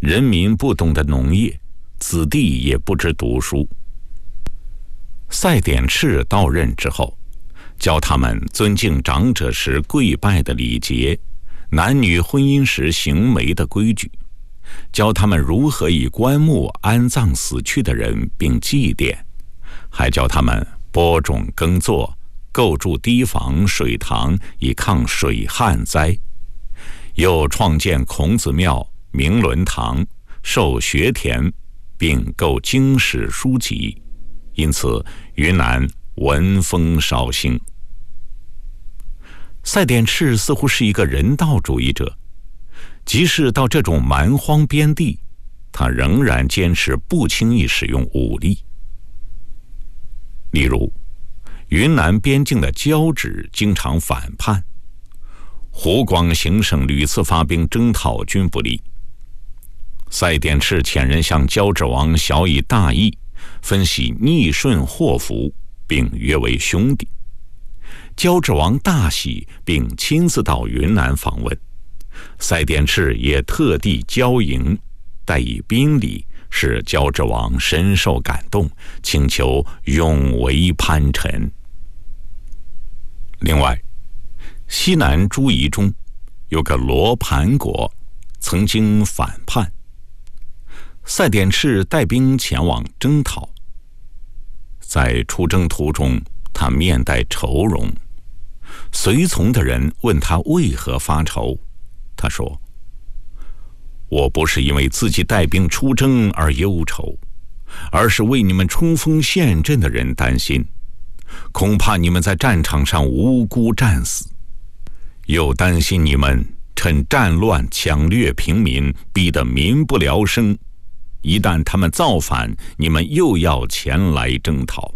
人民不懂得农业，子弟也不知读书。赛典赤到任之后，教他们尊敬长者时跪拜的礼节，男女婚姻时行媒的规矩，教他们如何以棺木安葬死去的人并祭奠，还教他们播种耕作，构筑堤防水塘以抗水旱灾，又创建孔子庙、明伦堂，授学田，并购经史书籍，因此云南文风绍兴。赛典赤似乎是一个人道主义者，即使到这种蛮荒边地，他仍然坚持不轻易使用武力。例如，云南边境的交趾经常反叛，湖广行省屡次发兵征讨均不利。赛典赤遣人向交趾王晓以大义，分析逆顺祸福，并约为兄弟。交趾王大喜，并亲自到云南访问。赛典赤也特地交迎，带以宾礼，使交趾王深受感动，请求永为藩臣。另外，西南诸夷中有个罗盘国，曾经反叛。赛典赤带兵前往征讨，在出征途中，他面带愁容。随从的人问他为何发愁，他说：“我不是因为自己带兵出征而忧愁，而是为你们冲锋陷阵的人担心，恐怕你们在战场上无辜战死，又担心你们趁战乱抢掠平民，逼得民不聊生。一旦他们造反，你们又要前来征讨。”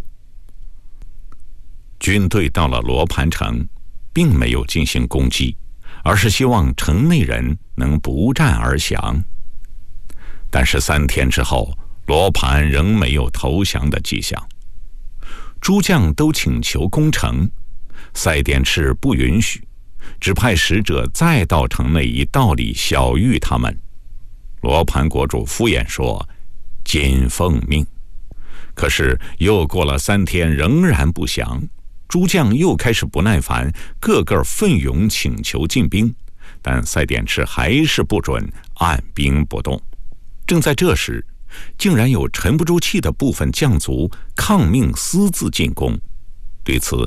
军队到了罗盘城，并没有进行攻击，而是希望城内人能不战而降。但是3天之后，罗盘仍没有投降的迹象。诸将都请求攻城，赛典赤不允许，只派使者再到城内以道理晓谕他们。罗盘国主敷衍说：“谨奉命。”可是又过了3天，仍然不降。诸将又开始不耐烦，个个奋勇请求进兵，但赛典赤还是不准，按兵不动。正在这时，竟然有沉不住气的部分将卒抗命私自进攻。对此，